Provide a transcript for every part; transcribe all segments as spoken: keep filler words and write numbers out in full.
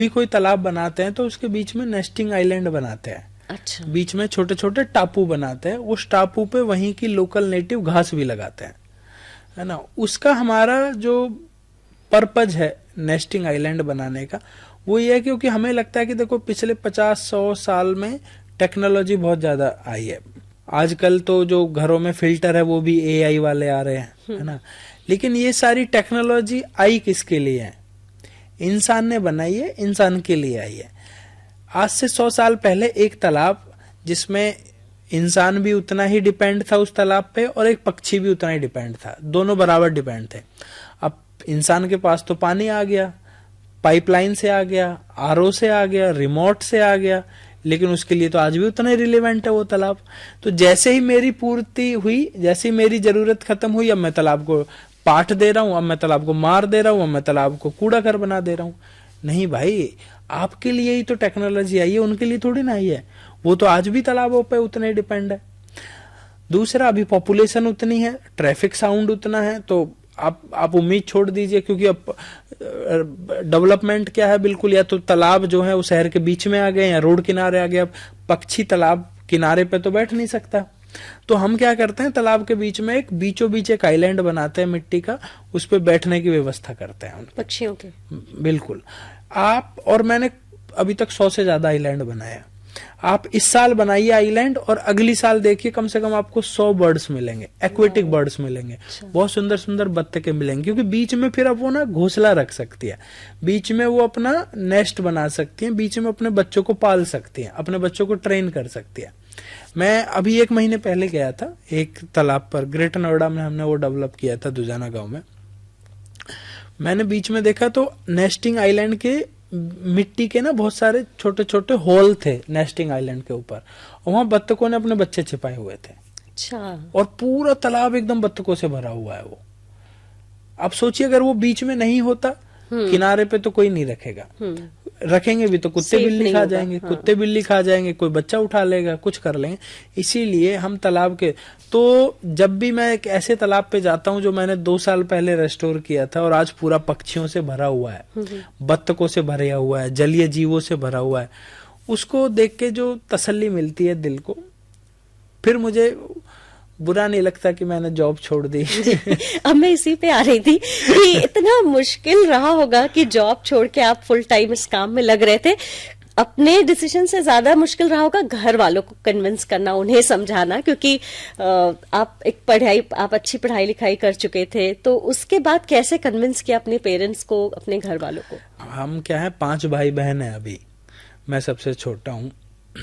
भी कोई तालाब बनाते हैं तो उसके बीच में नेस्टिंग आइलैंड बनाते हैं। अच्छा। बीच में छोटे छोटे टापू बनाते हैं, उस टापू पे वहीं की लोकल नेटिव घास भी लगाते हैं, है ना। उसका हमारा जो पर्पज है नेस्टिंग आइलैंड बनाने का, वो ये है क्योंकि हमें लगता है कि देखो पिछले पचास सौ साल में टेक्नोलॉजी बहुत ज्यादा आई है। आजकल तो जो घरों में फिल्टर है वो भी एआई वाले आ रहे हैं, है ना। लेकिन ये सारी टेक्नोलॉजी आई किसके लिए है? इंसान ने बनाई है, इंसान के लिए आई है। आज से सौ साल पहले एक तालाब जिसमें इंसान भी उतना ही डिपेंड था उस तालाब पे और एक पक्षी भी उतना ही डिपेंड था, दोनों बराबर डिपेंड थे। अब इंसान के पास तो पानी आ गया, पाइपलाइन से आ गया, आरओ से आ गया, रिमोट से आ गया, लेकिन उसके लिए तो आज भी उतना ही रिलेवेंट है वो तालाब। तो जैसे ही मेरी पूर्ति हुई, जैसे ही मेरी जरूरत खत्म हुई, अब मैं तालाब को पाठ दे रहा हूं, अब मैं तालाब को मार दे रहा हूं, अब मैं तालाब को कूड़ा घर बना दे रहा हूं। नहीं भाई, आपके लिए ही तो टेक्नोलॉजी आई है, उनके लिए थोड़ी ना आई है। वो तो आज भी तालाबों पे उतने ही डिपेंड है। दूसरा, अभी पॉपुलेशन उतनी है, ट्रैफिक साउंड उतना है, तो आप आप उम्मीद छोड़ दीजिए, क्योंकि अब डेवलपमेंट क्या है बिल्कुल, या तो तालाब जो है वो शहर के बीच में आ गए या रोड किनारे आ गए। अब पक्षी तालाब किनारे पे तो बैठ नहीं सकता, तो हम क्या करते हैं, तालाब के बीच में एक बीचों बीच एक आइलैंड बनाते हैं मिट्टी का, उस पे बैठने की व्यवस्था करते हैं पक्षियों के। बिल्कुल। आप और मैंने अभी तक सौ से ज्यादा आइलैंड बनाया। आप इस साल बनाइए आइलैंड और अगली साल देखिए कम से कम आपको सौ बर्ड्स मिलेंगे, एक्वेटिक बर्ड्स मिलेंगे, बहुत सुंदर सुंदर बत्तखें मिलेंगे, क्योंकि बीच में फिर अब वो ना घोंसला रख सकती है, बीच में वो अपना नेस्ट बना सकती है, बीच में अपने बच्चों को पाल सकती है, अपने बच्चों को ट्रेन कर सकती है। मैं अभी एक महीने पहले गया था एक तालाब पर, ग्रेटर नोएडा में हमने वो डेवलप किया था दुजाना गांव में। मैंने बीच में देखा तो नेस्टिंग आइलैंड के मिट्टी के ना बहुत सारे छोटे छोटे होल थे नेस्टिंग आइलैंड के ऊपर, और वहां बत्तखों ने अपने बच्चे छिपाए हुए थे। अच्छा। और पूरा तालाब एकदम बत्तखों से भरा हुआ है वो। अब सोचिए अगर वो बीच में नहीं होता, किनारे पे तो कोई नहीं रखेगा, रखेंगे भी तो कुत्ते बिल्ली खा जाएंगे, हाँ। कुत्ते बिल्ली खा जाएंगे, कोई बच्चा उठा लेगा, कुछ कर लेंगे। इसीलिए हम तालाब के, तो जब भी मैं एक ऐसे तालाब पे जाता हूँ जो मैंने दो साल पहले रेस्टोर किया था और आज पूरा पक्षियों से भरा हुआ है, बत्तखों से भरा हुआ है, जलीय जीवों से भरा हुआ है, उसको देख के जो तसल्ली मिलती है दिल को, फिर मुझे बुरा नहीं लगता कि मैंने जॉब छोड़ दी। अब मैं इसी पे आ रही थी कि इतना मुश्किल रहा होगा कि जॉब छोड़ के आप फुल टाइम इस काम में लग रहे थे। अपने डिसीजन से ज्यादा मुश्किल रहा होगा घर वालों को कन्विंस करना, उन्हें समझाना, क्योंकि आप एक पढ़ाई आप अच्छी पढ़ाई लिखाई कर चुके थे, तो उसके बाद कैसे कन्विंस किया अपने पेरेंट्स को, अपने घर वालों को? हम क्या है, पांच भाई बहन है, अभी मैं सबसे छोटा हूँ,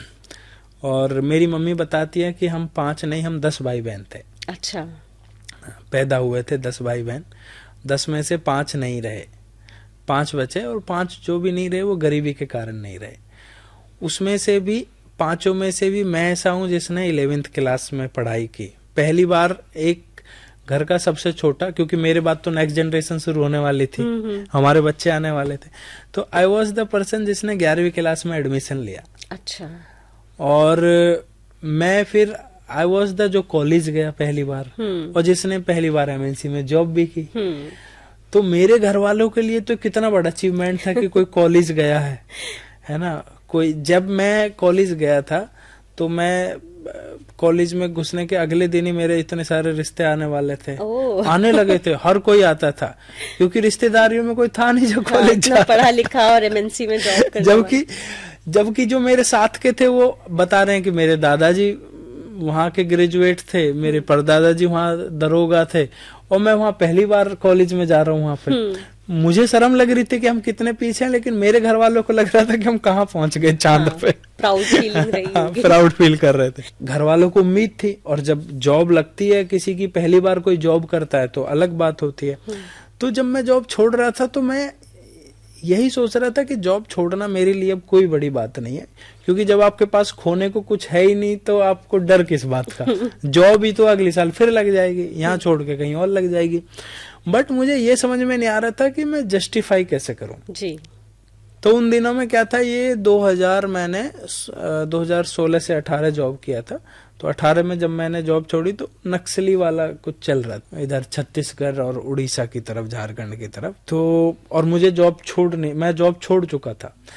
और मेरी मम्मी बताती है कि हम पांच नहीं, हम दस भाई बहन थे। अच्छा। पैदा हुए थे दस भाई बहन, दस में से पांच नहीं रहे, पांच बचे, और पांच जो भी नहीं रहे वो गरीबी के कारण नहीं रहे। उसमें से भी पांचों में से भी मैं ऐसा हूं जिसने इलेवेंथ क्लास में पढ़ाई की, पहली बार एक घर का सबसे छोटा, क्योंकि मेरे बाद तो नेक्स्ट जनरेशन शुरू होने वाली थी, हमारे बच्चे आने वाले थे, तो आई वॉज द पर्सन जिसने ग्यारहवीं क्लास में एडमिशन लिया। अच्छा। और मैं फिर आई वॉज द जो कॉलेज गया पहली बार, और जिसने पहली बार एमएनसी में जॉब भी की। तो मेरे घर वालों के लिए तो कितना बड़ा अचीवमेंट था कि कोई कॉलेज गया है, है ना। कोई, जब मैं कॉलेज गया था तो मैं कॉलेज में घुसने के अगले दिन ही मेरे इतने सारे रिश्ते आने वाले थे, आने लगे थे, हर कोई आता था, क्योंकि रिश्तेदारियों में कोई था नहीं जो कॉलेज हाँ, पढ़ा लिखा और एमएनसी में जॉब करने। जबकि जबकि जो मेरे साथ के थे वो बता रहे हैं कि मेरे दादाजी वहाँ के ग्रेजुएट थे, मेरे परदादाजी वहाँ दरोगा थे, और मैं वहाँ पहली बार कॉलेज में जा रहा हूँ। वहाँ पे मुझे शर्म लग रही थी कि हम कितने पीछे हैं, लेकिन मेरे घर वालों को लग रहा था कि हम कहाँ पहुंच गए चांद पे। प्राउड फीलिंग रही होगी। प्राउड फील कर रहे थे। घर वालों को उम्मीद थी, और जब जॉब लगती है किसी की, पहली बार कोई जॉब करता है तो अलग बात होती है। तो जब मैं जॉब छोड़ रहा था तो मैं यही सोच रहा था कि जॉब छोड़ना मेरे लिए अब कोई बड़ी बात नहीं है, क्योंकि जब आपके पास खोने को कुछ है ही नहीं तो आपको डर किस बात का। जॉब ही तो अगले साल फिर लग जाएगी, यहाँ छोड़ के कहीं और लग जाएगी। बट मुझे ये समझ में नहीं आ रहा था कि मैं जस्टिफाई कैसे करूं। जी। तो उन दिनों में क्या था, ये दो हज़ार मैंने दो हज़ार सोलह से अठारह जॉब किया था। तो अठारह में जब मैंने जॉब छोड़ी तो नक्सली वाला कुछ चल रहा था इधर छत्तीसगढ़ और उड़ीसा की तरफ, झारखंड की तरफ। तो और मुझे जॉब छोड़नी, मैं जॉब छोड़ चुका था।